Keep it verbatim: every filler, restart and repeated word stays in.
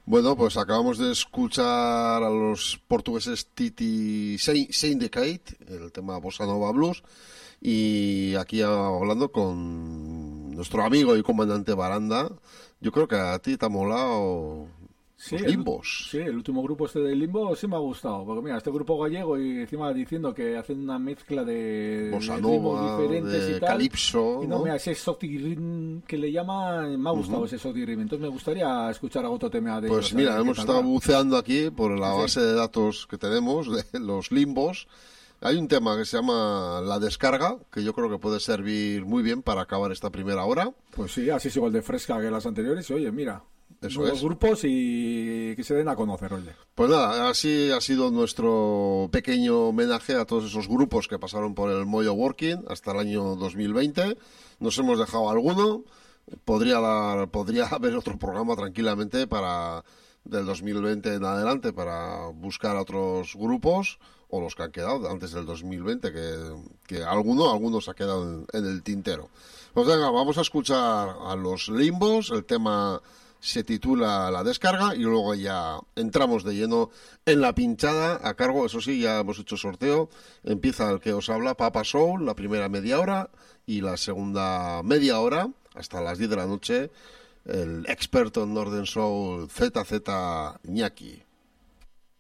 Bueno, pues acabamos de escuchar a los portugueses Titi Syndicate, el tema Bossa Nova Blues, y aquí hablando con nuestro amigo y comandante Baranda. Yo creo que a ti te ha molado Sí, los el, Limbos. sí, el último grupo este de Limbo sí me ha gustado. Porque mira, este grupo gallego y encima diciendo que hacen una mezcla de, Bossa de ritmos Nova, diferentes de y tal. Calipso, Y no, ¿no? mira, ese exotic rhythm que le llaman, me ha gustado Uh-huh. ese exotic rhythm. Entonces me gustaría escuchar algún otro tema de Pues ellos, a mira, ver qué hemos tal estado va. buceando aquí por la Sí, base de datos que tenemos de los Limbos. Hay un tema que se llama La Descarga, que yo creo que puede servir muy bien para acabar esta primera hora. pues sí, así es igual de fresca que las anteriores. Y oye, mira, Eso nuevos es. grupos y que se den a conocer, oye. Pues nada, así ha sido nuestro pequeño homenaje a todos esos grupos que pasaron por el Moyo Working hasta el año dos mil veinte. Nos hemos dejado alguno. Podría dar, podría haber otro programa tranquilamente para del dos mil veinte en adelante para buscar a otros grupos o los que han quedado antes del dos mil veinte, que, que alguno, algunos ha quedado en, en el tintero. Pues venga, vamos a escuchar a los Limbos, el tema se titula La Descarga y luego ya entramos de lleno en la pinchada a cargo, eso sí, ya hemos hecho sorteo, empieza el que os habla, Papa Soul, la primera media hora y la segunda media hora, hasta las diez de la noche, el experto en Northern Soul Z Z Iñaki.